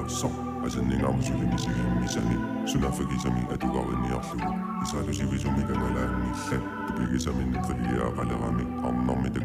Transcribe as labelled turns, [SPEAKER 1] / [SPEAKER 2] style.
[SPEAKER 1] so asaninga musulimisi misani sunafakisami atugaweni yarlugu isalusivisumi kangalani hle tupikisami nitriya qalerami arnarmi